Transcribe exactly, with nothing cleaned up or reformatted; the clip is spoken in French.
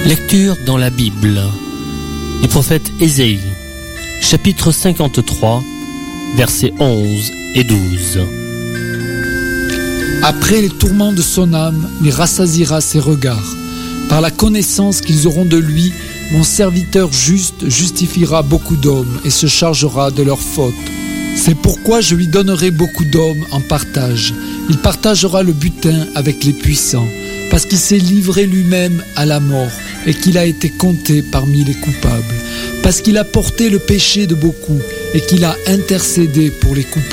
Lecture dans la Bible du prophète Ésaïe, chapitre cinquante-trois, versets onze et douze. Après les tourments de son âme, il rassasiera ses regards. Par la connaissance qu'ils auront de lui, mon serviteur juste justifiera beaucoup d'hommes et se chargera de leurs fautes. C'est pourquoi je lui donnerai beaucoup d'hommes en partage. Il partagera le butin avec les puissants, parce qu'il s'est livré lui-même à la mort et qu'il a été compté parmi les coupables, parce qu'il a porté le péché de beaucoup et qu'il a intercédé pour les coupables.